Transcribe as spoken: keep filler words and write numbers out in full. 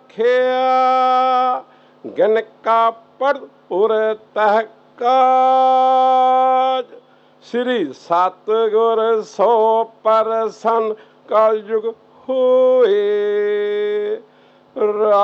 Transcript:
ਰਾਖਿਆ ਗਿਨ ਕਾ ਭਰਪੂਰ ਤਹਿਕਾਜ। ਸ੍ਰੀ ਸਤਿਗੁਰ ਸੋ ਪ੍ਰਸੰਨ ਕਲਯੁਗ ਹੋਏ।